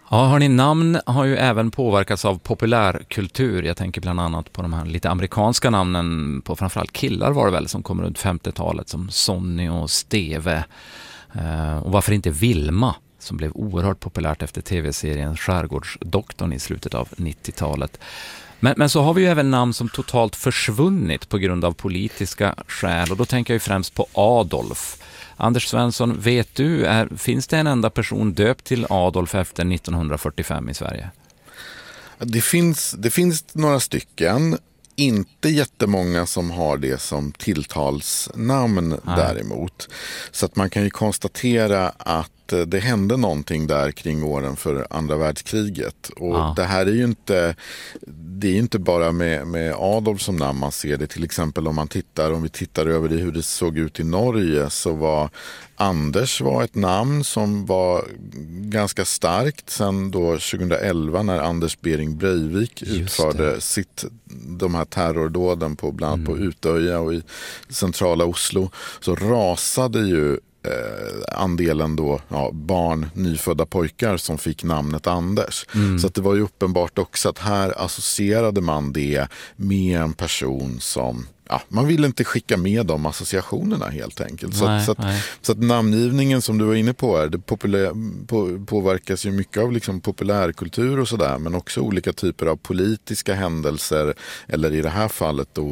Ja, hörni, namn har ju även påverkats av populärkultur. Jag tänker bland annat på de här lite amerikanska namnen på framförallt killar var det väl som kom runt 50-talet som Sonny och Steve. Och varför inte Vilma som blev oerhört populärt efter tv-serien Skärgårdsdoktorn i slutet av 90-talet. Men så har vi ju även namn som totalt försvunnit på grund av politiska skäl och då tänker jag ju främst på Adolf. Anders Svensson, vet du, finns det en enda person döpt till Adolf efter 1945 i Sverige? Det finns några stycken, inte jättemånga som har det som tilltalsnamn däremot. Så att man kan ju konstatera att det hände någonting där kring åren för andra världskriget. Och det här är ju inte bara med Adolf som namn man ser det. Till exempel om vi tittar över det, hur det såg ut i Norge, så var Anders ett namn som var ganska starkt sen då 2011 när Anders Behring Breivik utförde de här terrordåden bland annat på Utöja och i centrala Oslo, så rasade ju andelen då barn, nyfödda pojkar som fick namnet Anders. Så att det var ju uppenbart också att här associerade man det med en person som man vill inte skicka med de associationerna helt enkelt. Så att namngivningen som du var inne på det påverkas ju mycket av liksom populärkultur och sådär, men också olika typer av politiska händelser, eller i det här fallet då